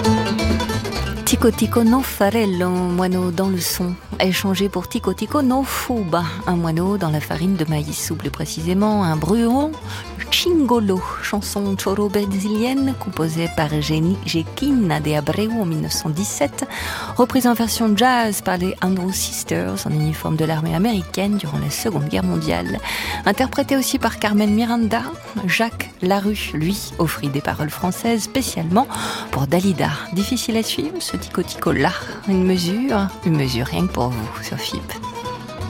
Tico Tico no farello, moineau dans le son, échangé pour Tico Tico no fuba, un moineau dans la farine de maïs, ou plus précisément un bruon, Cingolo, chanson choro brésilienne composée par Jequina de Abreu en 1917, reprise en version jazz par les Andrews Sisters en uniforme de l'armée américaine durant la Seconde Guerre mondiale. Interprétée aussi par Carmen Miranda, Jacques Larue, lui, offrit des paroles françaises spécialement pour Dalida. Difficile à suivre ce Tico Tico là, une mesure rien que pour vous sur FIP.